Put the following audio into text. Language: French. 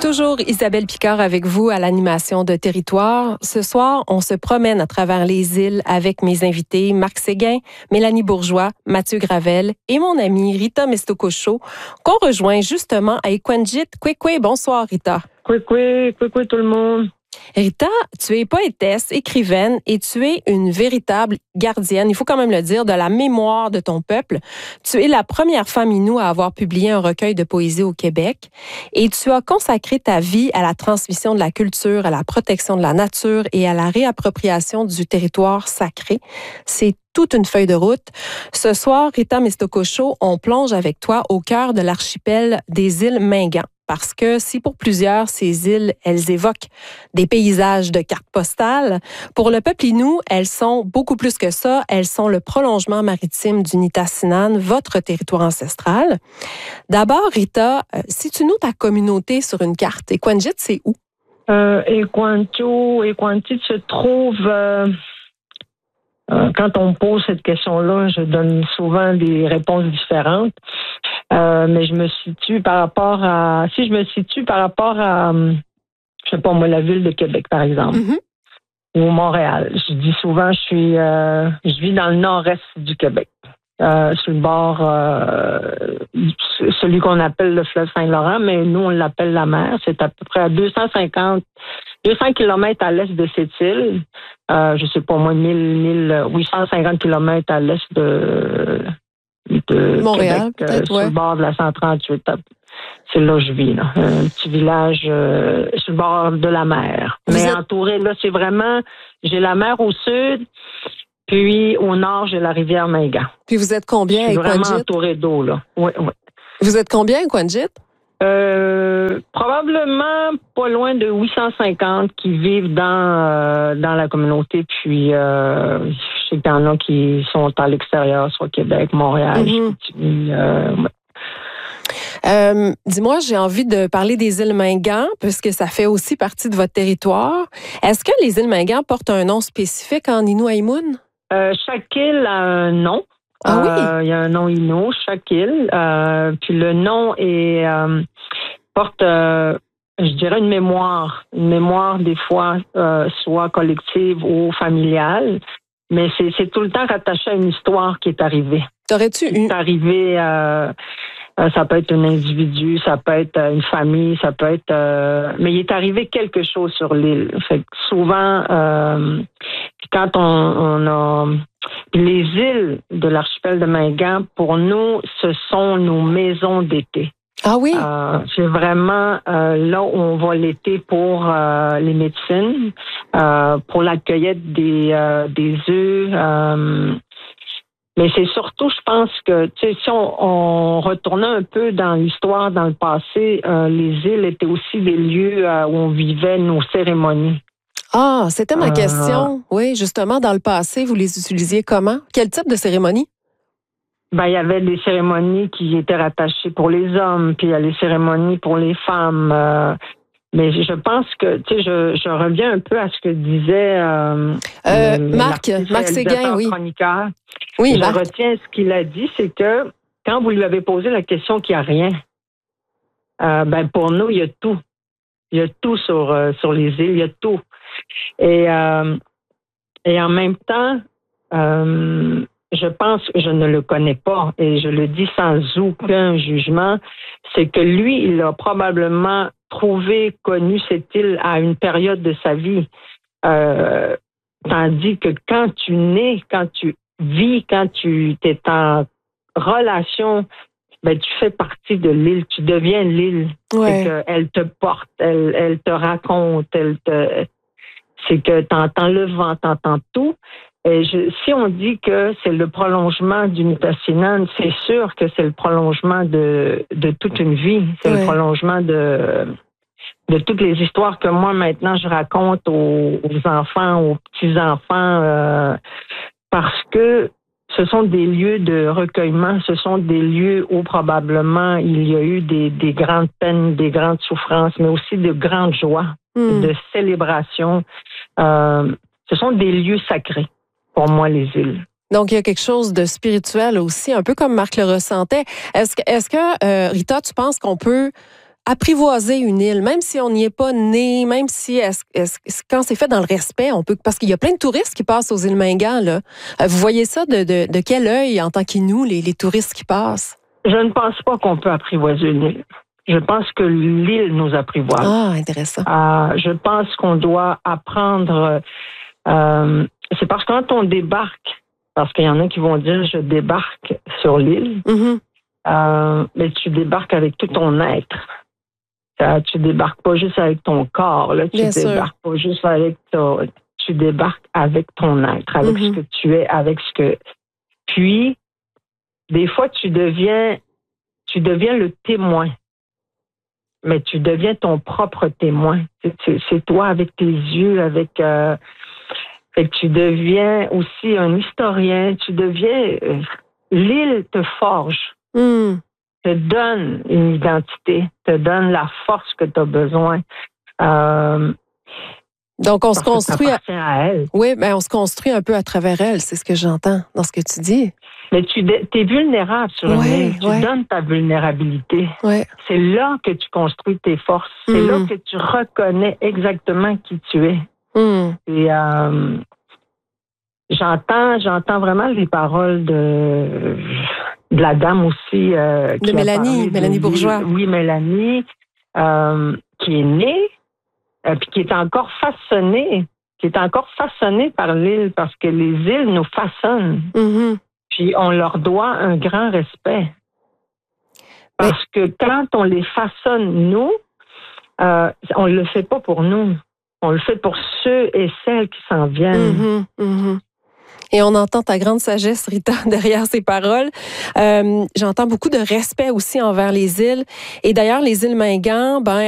Toujours Isabelle Picard avec vous à l'animation de Territoire. Ce soir, on se promène à travers les îles avec mes invités Marc Séguin, Mélanie Bourgeois, Mathieu Gravel et mon amie Rita Mestocosho, qu'on rejoint justement à Equanjit. Kwekwe, bonsoir Rita. Kwekwe tout le monde. Rita, tu es poétesse, écrivaine et tu es une véritable gardienne, il faut quand même le dire, de la mémoire de ton peuple. Tu es la première femme Innu à avoir publié un recueil de poésie au Québec et tu as consacré ta vie à la transmission de la culture, à la protection de la nature et à la réappropriation du territoire sacré. C'est toute une feuille de route. Ce soir, Rita Mestocosho, on plonge avec toi au cœur de l'archipel des îles Mingan. Parce que si pour plusieurs, ces îles, elles évoquent des paysages de cartes postales, pour le peuple Innu, elles sont beaucoup plus que ça. Elles sont le prolongement maritime du Nitassinan, votre territoire ancestral. D'abord, Rita, si tu nous ta communauté sur une carte, Equanjit, c'est où? Equanjit se trouve... quand on me pose cette question-là, je donne souvent des réponses différentes. Mais je me situe par rapport à... Si je me situe par rapport à, je sais pas moi, la ville de Québec, par exemple, ou Montréal. Je dis souvent, je vis dans le nord-est du Québec, sur le bord, celui qu'on appelle le fleuve Saint-Laurent, mais nous, on l'appelle la mer. C'est à peu près à 200 kilomètres à l'est de cette île. Je sais pas moi, 850 kilomètres à l'est de Montréal, Québec, sur le bord de la 138. C'est là où je vis, là. Un petit village sur le bord de la mer. Mais entouré, là, c'est vraiment... J'ai la mer au sud, puis au nord, j'ai la rivière Mingan. Puis vous êtes combien à Equanjit? Je suis vraiment entouré d'eau, là. Oui. Vous êtes combien à Equanjit? Probablement pas loin de 850 qui vivent dans la communauté. Puis, je sais qu'il y en a qui sont à l'extérieur, soit Québec, Montréal. Dis-moi, j'ai envie de parler des îles Mingan, puisque ça fait aussi partie de votre territoire. Est-ce que les îles Mingan portent un nom spécifique en Innu-Aïmoun? Chaque île a un nom. Ah oui? Il y a un nom Innu, chaque île. Puis le nom porte, je dirais, une mémoire. Une mémoire, des fois, soit collective ou familiale. Mais c'est tout le temps rattaché à une histoire qui est arrivée. T'aurais-tu une... C'est arrivé... ça peut être un individu, ça peut être une famille, ça peut être... mais il est arrivé quelque chose sur l'île. Fait que souvent, quand on a... Les îles de l'archipel de Mingan, pour nous, ce sont nos maisons d'été. Ah oui? C'est vraiment là où on va l'été pour les médecines, pour la cueillette des œufs. Mais c'est surtout, je pense que, tu sais, si on retournait un peu dans l'histoire, dans le passé, les îles étaient aussi des lieux où on vivait nos cérémonies. Ah, c'était ma question. Oui, justement, dans le passé, vous les utilisiez comment? Quel type de cérémonie? Ben, il y avait des cérémonies qui étaient rattachées pour les hommes, puis il y a les cérémonies pour les femmes. Mais je pense que, tu sais, je reviens un peu à ce que disait Marc Séguin, oui. Chroniqueur. Oui, je retiens ce qu'il a dit, c'est que quand vous lui avez posé la question qu'il n'y a rien, ben pour nous, il y a tout. Il y a tout sur les îles, il y a tout. Et en même temps, je pense que je ne le connais pas, et je le dis sans aucun jugement, c'est que lui, il a probablement connu cette île à une période de sa vie. Tandis que quand tu nais, quand tu vis, quand tu es en relation, ben tu fais partie de l'île, tu deviens l'île. Ouais. C'est qu'elle te porte, elle te raconte, c'est que tu entends le vent, tu entends tout. Et si on dit que c'est le prolongement du Nitassinan, c'est sûr que c'est le prolongement de toute une vie. C'est le prolongement de toutes les histoires que moi, maintenant, je raconte aux enfants, aux petits-enfants, parce que ce sont des lieux de recueillement, ce sont des lieux où probablement il y a eu des grandes peines, des grandes souffrances, mais aussi de grandes joies, de célébrations. Ce sont des lieux sacrés, pour moi, les îles. Donc, il y a quelque chose de spirituel aussi, un peu comme Marc le ressentait. Est-ce que Rita, tu penses qu'on peut apprivoiser une île, même si on n'y est pas né, même si quand c'est fait dans le respect, on peut, parce qu'il y a plein de touristes qui passent aux îles Mingan, là. Vous voyez ça de quel œil en tant qu'Inuit, les touristes qui passent? Je ne pense pas qu'on peut apprivoiser une île. Je pense que l'île nous apprivoise. Ah, intéressant. Je pense qu'on doit apprendre. C'est parce que quand on débarque, parce qu'il y en a qui vont dire je débarque sur l'île, mais tu débarques avec tout ton être. Tu débarques pas juste avec ton corps, là. Tu débarques pas juste avec tu débarques avec ton être, avec ce que tu es, avec ce que. Puis, des fois, tu deviens le témoin. Mais tu deviens ton propre témoin. C'est toi avec tes yeux, avec. Fait que tu deviens aussi un historien. Tu deviens. L'île te forge, te donne une identité, te donne la force que tu as besoin. Donc, on se construit à elle. Oui, mais on se construit un peu à travers elle. C'est ce que j'entends dans ce que tu dis. Mais tu es vulnérable sur une île. Tu donnes ta vulnérabilité. Ouais. C'est là que tu construis tes forces. C'est là que tu reconnais exactement qui tu es. Et j'entends vraiment les paroles de la dame aussi. De Mélanie Bourgeois. Oui, Mélanie, qui est née, puis qui est encore façonnée par l'île, parce que les îles nous façonnent. Puis on leur doit un grand respect. Parce que quand on les façonne, nous, on ne le fait pas pour nous. On le fait pour ceux et celles qui s'en viennent. Et on entend ta grande sagesse, Rita, derrière ces paroles. J'entends beaucoup de respect aussi envers les îles. Et d'ailleurs, les îles Mingan,